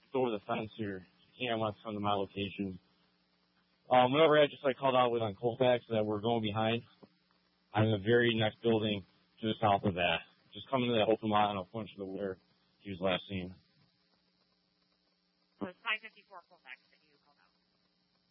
over the fence here. Cam wants to come to my location. Whenever I just called out on Colfax that we're going behind, I'm in the very next building to the south of that. Just coming to that open lot and I'll point to where he was last seen. So it's 554 Colfax.